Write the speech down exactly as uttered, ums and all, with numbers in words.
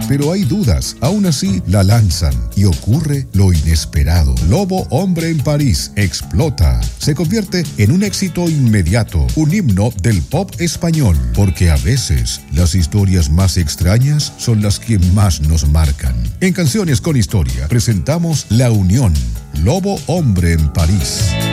pero hay dudas. Aún así, la lanzan y ocurre lo inesperado. Lobo Hombre en París explota. Se convierte en un éxito inmediato, un himno del pop español, porque a veces las historias más extrañas son las que más nos marcan. En Canciones con Historia presentamos La Unión, Lobo Hombre en París.